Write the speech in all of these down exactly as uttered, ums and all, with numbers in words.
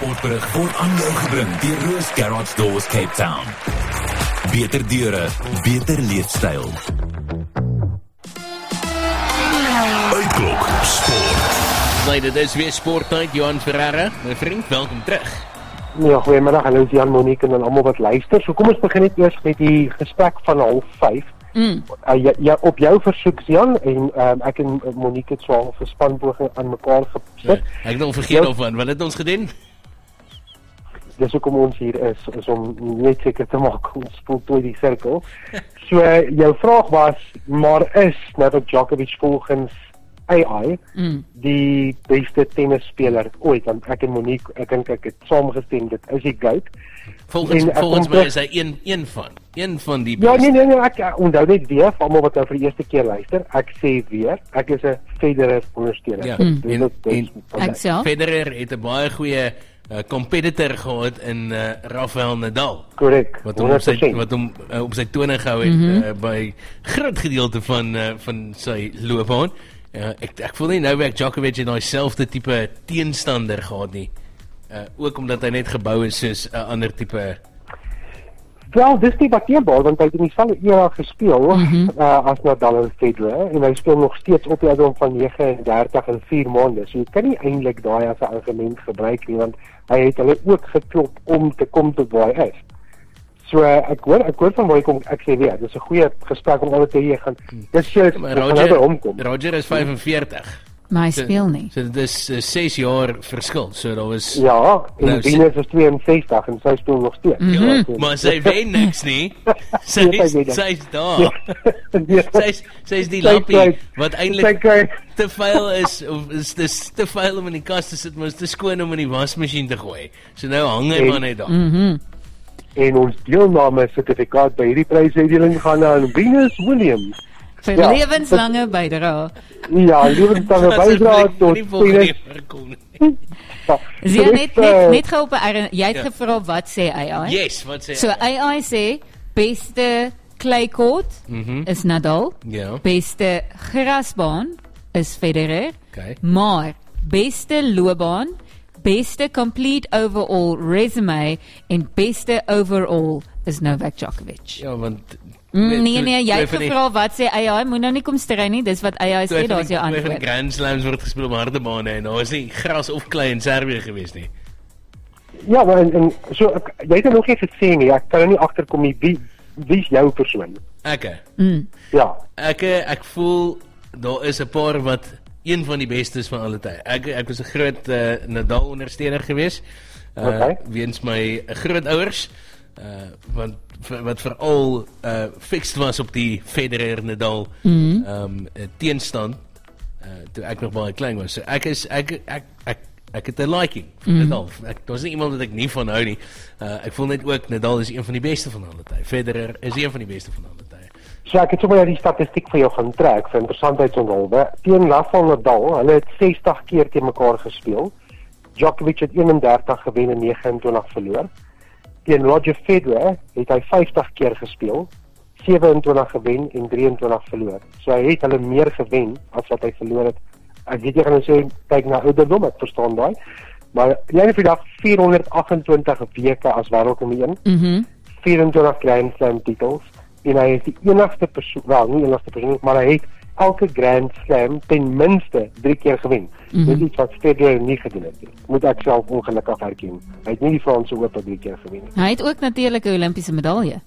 Sportberig word aan jou gebring deur Roos Garage Doors Cape Town. Beter deure, beter leefstyl. Uitklok Sport. Nee, dit is weer sporttyd. Johan Ferreira, my vriend, welkom terug. Ja, goeiemiddag, hallo Jan, Monique en almal wat luister. So kom ons begin net eers met die gesprek van half vyf. Mm. Uh, ja, ja, op jou versoek Jan en um, ek en Monique het so al verspanboge aan mekaar gesit. Ja, ek het nog vergeet jou, of van, wat het ons gedoen? Dis hoekom ons hier is, is om net seker te maak ons voltooi die sirkel. So jou vraag was, maar is Novak Djokovic volgens A I Mm. die beste tennisspeler ooit? Want ek en Monique, ek dink ek het saamgestem, dit is die GOAT. Volgens, En, uh, volgens kom my terug- is hy een, een van, een van die Ja, beste. nee, nee, nee, ek ek onthou net weer, vir almal wat nou vir die eerste keer luister, ek sê weer, ek is 'n Federer ondersteuner. Ja, Dit- en- dit- dit- en- dit- Ek self. Federer het 'n baie goeie uh, competitor gehad in uh, Rafael Nadal. Korrek, Wat hom op sy, honderd persent. wat hom uh, op sy tone gehou het Mhm. uh, by groot gedeelte van, uh, van sy loopbaan. Uh, ek, ek voel nie Novak Djokovic het daai selfde tipe teenstander gehad nie. Uh, ook omdat hy net gebou is soos 'n uh, ander tipe. Wel, dis nie bateerbaar, want hy het in dieselfde era gespeel Mhm. uh, as Nadal en Federer, en hy speel nog steeds op die ouderdom van negenendertig en vier maande, so jy kan nie eintlik daai as 'n argument gebruik nie, want hy het hulle ook geklop om te kom tot waar hy is. So uh, ek hoor, ek hoor van waar hy kom, ek sê weer, dis 'n goeie gesprek om alle te hê gaan. Dis jy Maar gaan nou by hom Roger, kom. Roger is vyfenveertig. Maar hy So- speel nie. So dit is uh, ses jaar verskil. So daar was Ja, en Nou, Venus is tweeënzestig en sy speel nog steeds. Ja, So- maar sy wen niks nie. Sy Nee, sy is, wen niks. sy is daar. Nee. Sy is, sy is die Sy lappie kry- wat Sy eintlik kry te vuil is of is dis te vuil om in die kas te sit, maar is te skoon om in die wasmasjien te gooi. So nou hang hy En- maar net daar. Mhm. en ons deelname sertifikaat by hierdie prysuitdeling gaan aan Venus Williams. Vir Ja. lewenslange bydra. Ja, lewenslange bydra Asseblief, tot moenie volgende tennis. keer kom nie. Ja, Is jy so net dit, net eh, net gou op 'n er- jy het Ja. gevra wat sê A I? Yes, wat sê So hy? A I sê beste kleikort Mhm. is Nadal, Ja, beste grasbaan is Federer, okay. maar beste loopbaan, beste complete overall resume en beste overall is Novak Djokovic. Ja, want Mm, nee nee, jy het twee van die- gevra wat sê A I, moet nou nie kom strei nie, dis wat A I twee sê, van daar's die- jou twee van die antwoord. Grand Slams word gespeel op hardebane en daar is nie gras of klei in Servië gewees nie. Ja, maar en, en so ek, jy het nog nie gesê nie. Ek kan nou nie agterkom nie wie wie is jou persoon? Ek Mm. Ja. Ek ek voel daar is 'n paar wat een van die bestes van alle tye. Ek ek was 'n groot uh, Nadal ondersteuner gewees. Uh, Okay. Weens my grootouers uh want vir- wat veral uh fixed was op die Federer Nadal Mhm. um teenstand uh toe ek nog baie klein was. So ek is ek ek ek ek het 'n liking vir Mhm. Nadal. Ek daar's nie iemand wat ek nie van hou nie. Uh ek voel net ook Nadal is een van die beste van alle tye. Federer is een van die beste van alle tye. So ek het sommer net die statistiek vir jou gaan trek vir interessantheidsonderhoude. Teen Rafael Nadal, hulle het sestig keer teen mekaar gespeel. Djokovic het eenendertig gewen en negenentwintig verloor. Teen Roger Federer het hy vyftig keer gespeel, sewenentwintig gewen en drieëntwintig verloor. So hy het hulle meer gewen as wat hy verloor het. Ek weet jy gaan nou sê kyk na ouderdom, ek verstaan daai. Maar jy het vandag vierhonderdagentwintig weke as wêreldnommer een, Mhm. vierentwintig Grand Slam titels en hy is die enigste persoon, wel nie enigste persoon, maar hy het elke Grand Slam ten minste drie keer gewen. Mhm. Dit is iets wat Federer nie gedoen het nie. Moet ek self ongelukkig erken. Hy het nie die Franse Ope drie keer gewen nie. Hy het ook natuurlik 'n Olimpiese medalje.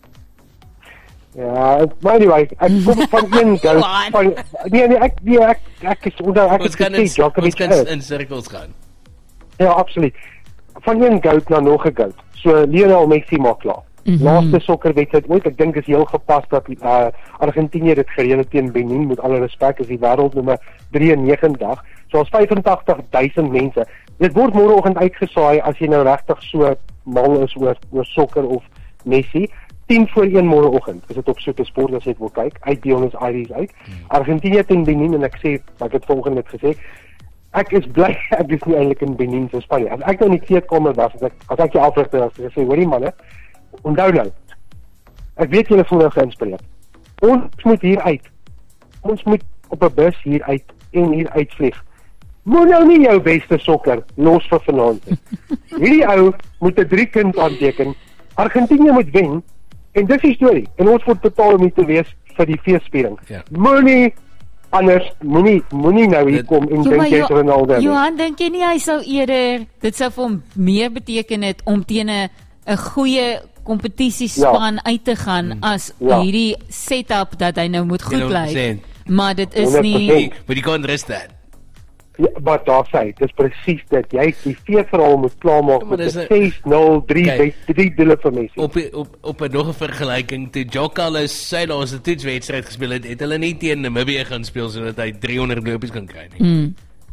Ja, maar anyway, ek kom van een goud What? van nee nee ek nee ek ek is onder ek Ons het kan gesê in, Djokovic ons kan is. in cirkels gaan. Ja, absoluut. Van een goud na nog 'n goud. So Lionel Messi maak klaar. Mhm. Laaste sokkerwedstryd ooit, ek dink is heel gepas dat uh, Argentinië dit gereël het teen Benin, met alle respek, is die wêreldnommer drieënnegentig. So as vyfentagtig duisend mense. Dit word môreoggend uitgesaai as jy nou regtig so mal is oor oor sokker of Messi. tien voor een môreoggend is dit op Soete Sport as jy dit wil kyk. Uit Buenos Aires uit. Argentinië teen Benin en ek sê, ek het volgende net gesê, ek is bly ek is nie eintlik in Benin so Spanje. As ek nou in die kleedkamer was, as ek as ek jou afrigter was, gesê, hoorie manne, onthou nou. Ek weet julle voel nou geïnspireerd. Ons moet hier uit. Ons moet op 'n bus hier uit en hier uitvlieg. moet nou nie jou beste sokker los vir vanaand nie. Hierdie ou moet 'n drie kind aanteken. Argentinië moet wen en dis die storie. En ons word totaal om nie te wees vir die feesviering. Ja. Moenie anders moenie moenie nou hier Dit- kom en Ja, dink maar jy's Jo- Ronaldo. nie. Johan, dink jy nie hy sou eerder, dit sou vir hom meer beteken het om teen 'n 'n goeie kompetisiespan uit te gaan as Ja. hierdie setup dat hy nou moet goed honderd bly. persent. Maar dit is honderd nie persent. But you can't risk that. Ja, maar daar sê, dis presies dit. Jy die feesverhaal moet klaarmaak Ja, maar met dis 'n een- ses nul drie Kyk. drie doele vir Messi. Op op op 'n nog 'n vergelyking toe Jokalus sy laaste toetswedstryd gespeel het, het hulle nie teen Namibië gaan speel sodat hy driehonderd lopies kan kry nie. Mm.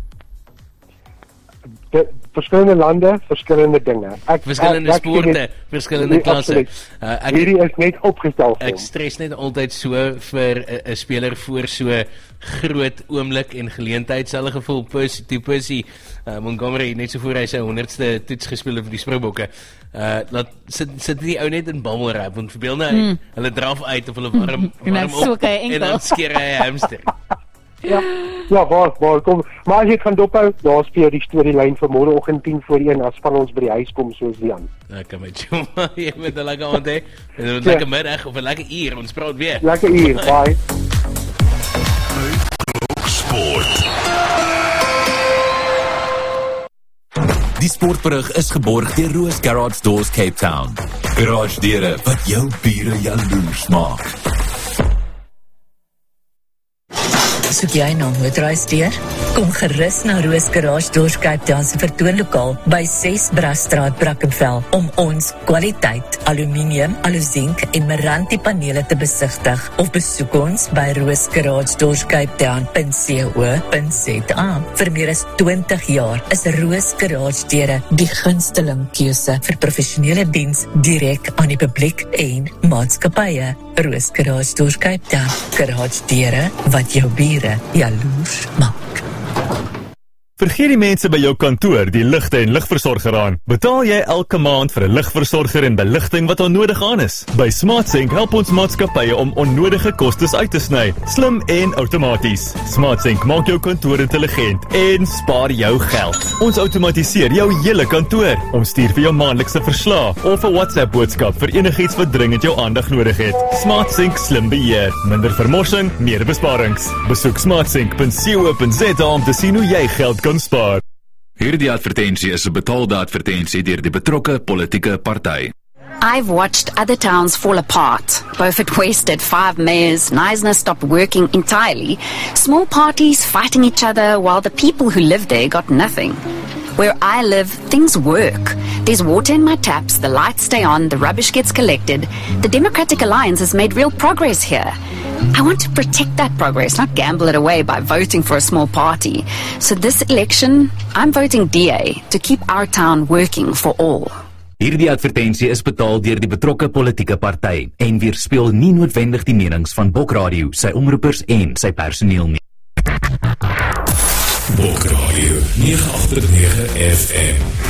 De, verskillende lande, verskillende dinge. Ek Verskillende ek- ek sê sporte, dit- verskillende nee, klasse. absoluut. Uh, ek Hierdie is net opgestel vir ek hom. stres net altyd so vir 'n 'n speler voor so groot oomblik en geleentheid. Selfe gevoel Percy toe Percy uh, Montgomery net so voor hy sy honderdste toets gespeel het vir die Springbokke. Uh laat sit sit die ou net in bubble wrap want verbeel nou mm. hulle draf uit of hulle warm En dan warm soek hy en enkel. dan skeer hy 'n hamster. Ja, ja, waar, waar kom. Maar as jy het gaan dophou, daar's vir jou die storielyn vir môreoggend tien voor een as van ons by die huis kom soos Jan. Ek kan met jou maar jy met 'n lekker aand hê. En 'n Ja. lekker middag of 'n lekker uur. Ons praat weer. Lekker uur, bye. Sport. Die sportberig is geborg deur Roos Garage Doors Cape Town. Garage deure wat jou bure jaloers maak. Soek jy nou motorhuisdeur? Kom gerus na Roos Garage Doors Cape Town se vertoonlokaal by ses Brasstraat, Brackenfell om ons kwaliteit aluminium, aluzink en Meranti panele te besigtig of besoek ons by roos garage doors cape town dot co dot za. Vir meer as twintig jaar is Roos Garage Deure die gunsteling keuse vir professionele diens direk aan die publiek en maatskappye. Roos Garage Doors Cape Town. Garage deure wat jou bure jaloers maak. Vergeet die mense by jou kantoor die ligte en ligversorger aan. Betaal jy elke maand vir 'n ligversorger en beligting wat onnodig aan is. By SmartSync help ons maatskappye om onnodige kostes uit te sny, slim en outomaties. SmartSync maak jou kantoor intelligent en spaar jou geld. Ons outomatiseer jou hele kantoor. Ons stuur vir jou maandelikse verslae of 'n WhatsApp boodskap vir enigiets wat dringend jou aandag nodig het. SmartSync slim beheer, minder vermorsing, meer besparings. Besoek smartsync dot co dot za om te sien hoe jy geld kan spaar. Hierdie advertensie is 'n betaalde advertensie deur die betrokke politieke party. I've watched other towns fall apart. Beaufort West had five mayors, Knysna stopped working entirely, small parties fighting each other while the people who lived there got nothing. Where I live, things work. There's water in my taps, the lights stay on, the rubbish gets collected. The Democratic Alliance has made real progress here. I want to protect that progress, not gamble it away by voting for a small party. So this election, I'm voting D A to keep our town working for all. Hierdie advertensie is betaal deur die betrokke politieke party en weerspieël nie noodwendig die menings van Bokradio, sy omroepers en sy personeel nie. Bokradio nege agt nege F M